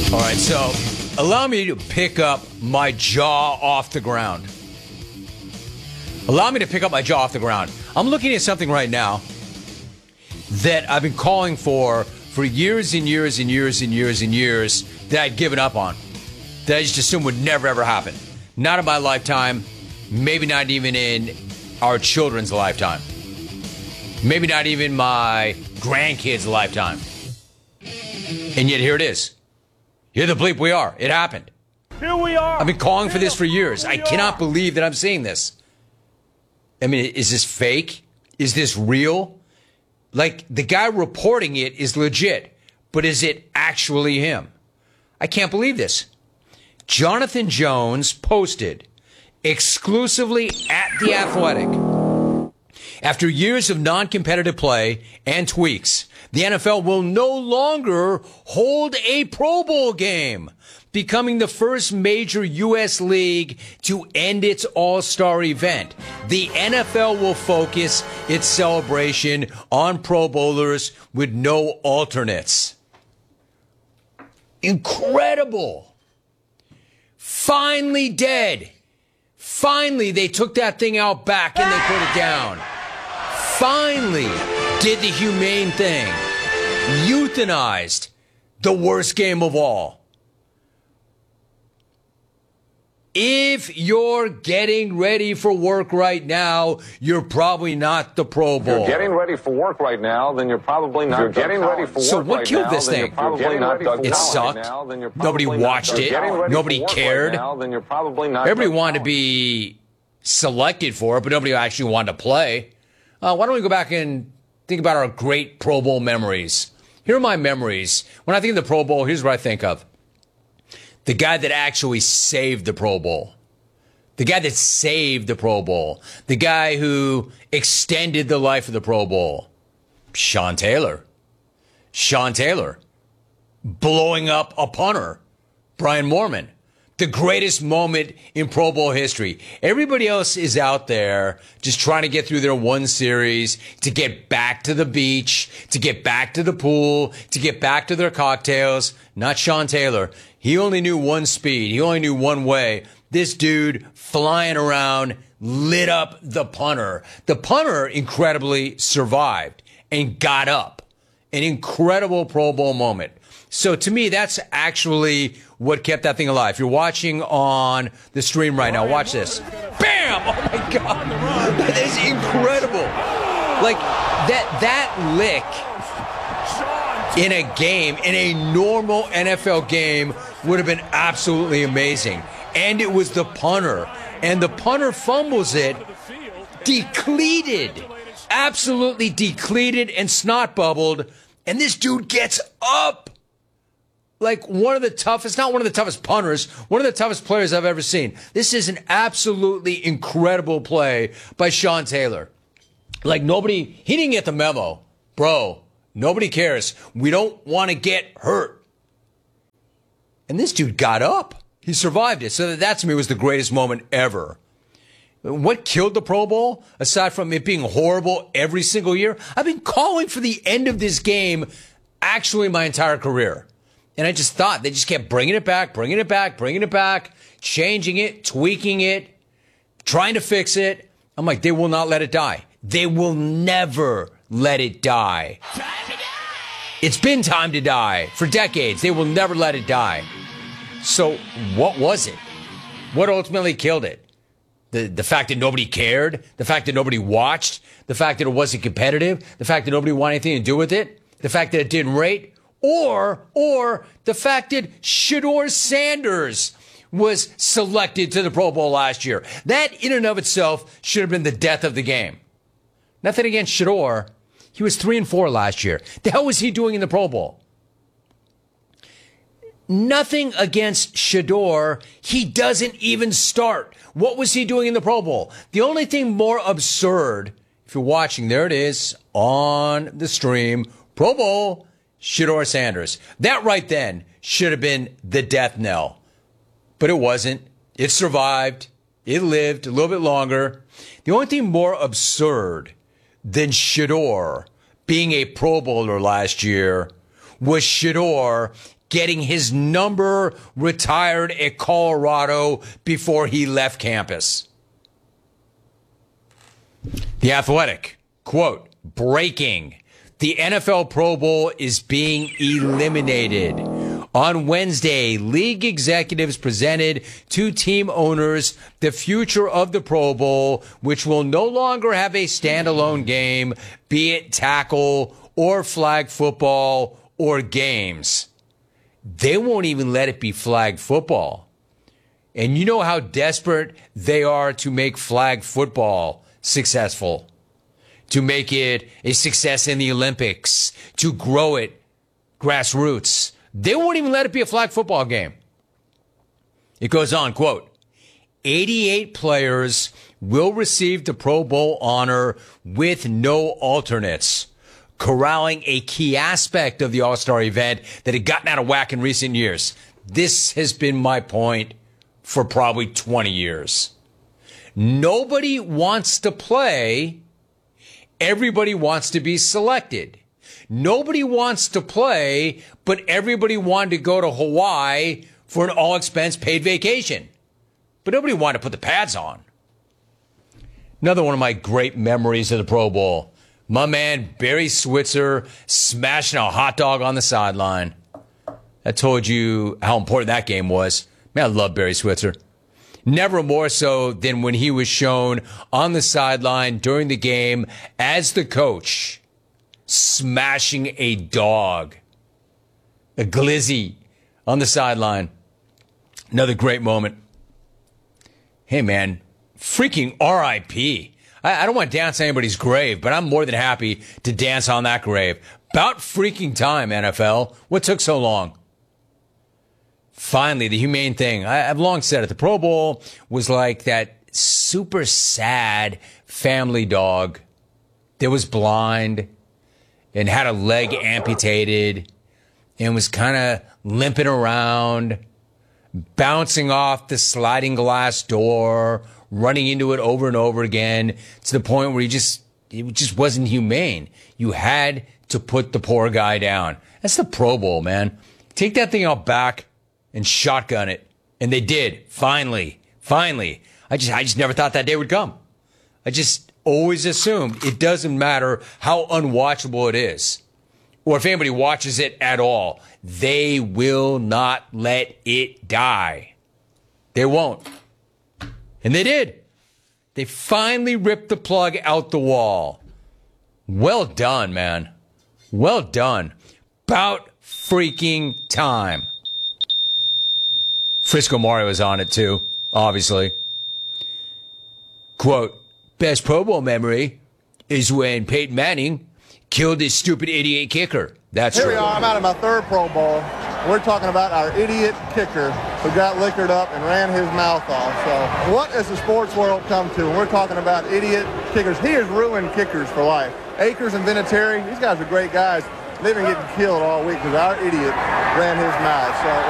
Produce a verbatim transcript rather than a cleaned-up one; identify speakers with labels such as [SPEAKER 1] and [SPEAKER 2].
[SPEAKER 1] All right, so allow me to pick up my jaw off the ground. Allow me to pick up my jaw off the ground. I'm looking at something right now that I've been calling for for years and years and years and years and years that I'd given up on. That I just assumed would never, ever happen. Not in my lifetime. Maybe not even in our children's lifetime. Maybe not even my grandkids' lifetime. And yet here it is. Here the bleep we are. It happened.
[SPEAKER 2] Here we are.
[SPEAKER 1] I've been calling for this for years.
[SPEAKER 2] Here
[SPEAKER 1] I
[SPEAKER 2] we
[SPEAKER 1] cannot
[SPEAKER 2] are.
[SPEAKER 1] believe that I'm seeing this. I mean, is this fake? Is this real? Like, the guy reporting it is legit, but is it actually him? I can't believe this. Jonathan Jones posted exclusively at The Athletic. After years of non-competitive play and tweaks, the N F L will no longer hold a Pro Bowl game, becoming the first major U S league to end its All-Star event. The N F L will focus its celebration on Pro Bowlers with no alternates. Incredible. Finally dead. Finally, they took that thing out back and they put it down. Finally did the humane thing. Euthanized the worst game of all. If you're getting ready for work right now, you're probably not the Pro Bowl.
[SPEAKER 3] If you're getting ready for work right now, then you're probably not. If you're getting ready for work
[SPEAKER 1] So what
[SPEAKER 3] right
[SPEAKER 1] killed
[SPEAKER 3] now,
[SPEAKER 1] this
[SPEAKER 3] then
[SPEAKER 1] thing?
[SPEAKER 3] You're probably not Doug
[SPEAKER 1] It
[SPEAKER 3] Collins.
[SPEAKER 1] sucked.
[SPEAKER 3] Right now, then you're
[SPEAKER 1] Nobody
[SPEAKER 3] probably not
[SPEAKER 1] watched
[SPEAKER 3] Doug
[SPEAKER 1] it.
[SPEAKER 3] Collins.
[SPEAKER 1] Nobody
[SPEAKER 3] For work
[SPEAKER 1] cared.
[SPEAKER 3] Right now, then you're probably not
[SPEAKER 1] Everybody
[SPEAKER 3] Doug
[SPEAKER 1] wanted to
[SPEAKER 3] Collins.
[SPEAKER 1] be selected for it, but nobody actually wanted to play. Uh, why don't we go back and think about our great Pro Bowl memories? Here are my memories. When I think of the Pro Bowl, here's what I think of. The guy that actually saved the Pro Bowl. The guy that saved the Pro Bowl. The guy who extended the life of the Pro Bowl. Sean Taylor. Sean Taylor. Blowing up a punter. Brian Moorman. The greatest moment in Pro Bowl history. Everybody else is out there just trying to get through their one series, to get back to the beach, to get back to the pool, to get back to their cocktails. Not Sean Taylor. He only knew one speed. He only knew one way. This dude flying around lit up the punter. The punter incredibly survived and got up. An incredible Pro Bowl moment. So to me, that's actually what kept that thing alive. If you're watching on the stream right now, watch this. Bam! Oh my God. That is incredible. Like that, that lick in a game, in a normal N F L game, would have been absolutely amazing. And it was the punter. And the punter fumbles it, depleted, absolutely depleted and snot bubbled. And this dude gets up. Like one of the toughest, not one of the toughest punters, one of the toughest players I've ever seen. This is an absolutely incredible play by Sean Taylor. Like nobody, he didn't get the memo. Bro, nobody cares. We don't want to get hurt. And this dude got up. He survived it. So that to me was the greatest moment ever. What killed the Pro Bowl, aside from it being horrible every single year? I've been calling for the end of this game actually my entire career. And I just thought they just kept bringing it back, bringing it back, bringing it back, changing it, tweaking it, trying to fix it. I'm like, they will not let it die. They will never let it die. Time to die! It's been time to die for decades. They will never let it die. So what was it? What ultimately killed it? The, the fact that nobody cared? The fact that nobody watched? The fact that it wasn't competitive? The fact that nobody wanted anything to do with it? The fact that it didn't rate? Or, or the fact that Shedeur Sanders was selected to the Pro Bowl last year. That in and of itself should have been the death of the game. Nothing against Shedeur. He was three and four last year. The hell was he doing in the Pro Bowl? Nothing against Shedeur. He doesn't even start. What was he doing in the Pro Bowl? The only thing more absurd, if you're watching, there it is on the stream, Pro Bowl, Shedeur Sanders. That right then should have been the death knell. But it wasn't. It survived. It lived a little bit longer. The only thing more absurd than Shedeur being a Pro Bowler last year was Shedeur getting his number retired at Colorado before he left campus. The Athletic, quote, breaking. The N F L Pro Bowl is being eliminated. On Wednesday, league executives presented to team owners the future of the Pro Bowl, which will no longer have a standalone game, be it tackle or flag football or games. They won't even let it be flag football. And you know how desperate they are to make flag football successful, to make it a success in the Olympics, to grow it grassroots. They won't even let it be a flag football game. It goes on, quote, eighty-eight players will receive the Pro Bowl honor with no alternates, corralling a key aspect of the All-Star event that had gotten out of whack in recent years. This has been my point for probably twenty years. Nobody wants to play. Everybody wants to be selected. Nobody wants to play, but everybody wanted to go to Hawaii for an all-expense paid vacation. But nobody wanted to put the pads on. Another one of my great memories of the Pro Bowl. My man Barry Switzer smashing a hot dog on the sideline. I told you how important that game was. Man, I love Barry Switzer. Never more so than when he was shown on the sideline during the game as the coach, smashing a dog, a glizzy on the sideline. Another great moment. Hey, man, freaking R I P I, I don't want to dance on anybody's grave, but I'm more than happy to dance on that grave. About freaking time, N F L. What took so long? Finally, the humane thing. I, I've long said it. The Pro Bowl was like that super sad family dog that was blind and had a leg amputated and was kind of limping around, bouncing off the sliding glass door, running into it over and over again to the point where he just, it just wasn't humane. You had to put the poor guy down. That's the Pro Bowl, man. Take that thing out back and shotgun it. And they did. Finally. Finally. I just, I just never thought that day would come. I just always assumed it doesn't matter how unwatchable it is, or if anybody watches it at all, they will not let it die. They won't. And they did. They finally ripped the plug out the wall. Well done, man. Well done. About freaking time. Frisco Mario was on it too, obviously. Quote, best Pro Bowl memory is when Peyton Manning killed his stupid idiot kicker. That's
[SPEAKER 2] Here
[SPEAKER 1] true.
[SPEAKER 2] we are. I'm out of my third Pro Bowl. We're talking about our idiot kicker who got liquored up and ran his mouth off. So what has the sports world come to when we're talking about idiot kickers? He has ruined kickers for life. Akers and Vinatieri, these guys are great guys. They've been getting killed all week because our idiot ran his mouth. So